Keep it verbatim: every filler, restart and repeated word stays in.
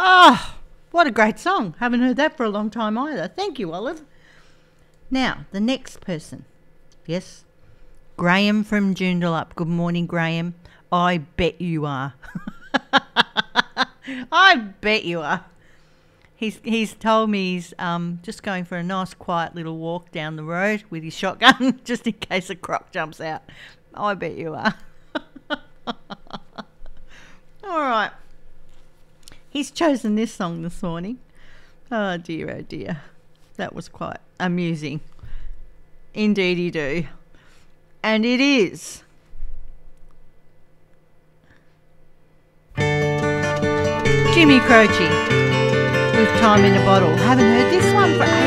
Oh, what a great song. Haven't heard that for a long time either. Thank you, Olive. Now, the next person. Yes, Graham from Joondalup. Good morning, Graham. I bet you are. I bet you are. He's he's told me he's um, just going for a nice quiet little walk down the road with his shotgun just in case a croc jumps out. I bet you are. All right. He's chosen this song this morning. Oh dear, oh dear. That was quite amusing. Indeed you do. And it is Jimmy Croce with Time in a Bottle. Haven't heard this one for